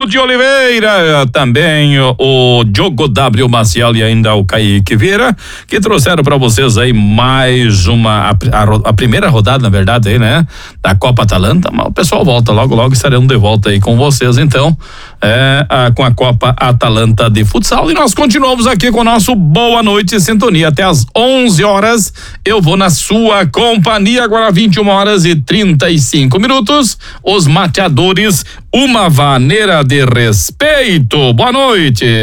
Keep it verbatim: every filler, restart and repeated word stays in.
de Oliveira, também o, o Diogo W. Maciel e ainda o Kaique Vieira, que trouxeram para vocês aí mais uma, a, a, a primeira rodada, na verdade, aí, né? Da Copa Atalanta, mas o pessoal volta logo, logo estaremos de volta aí com vocês, então, é, a, com a Copa Atalanta de futsal, e nós continuamos aqui com o nosso Boa Noite Sintonia até às onze horas. Eu vou na sua companhia agora, vinte e uma horas e trinta e cinco minutos. Os Mateadores, uma maneira de respeito. Boa noite.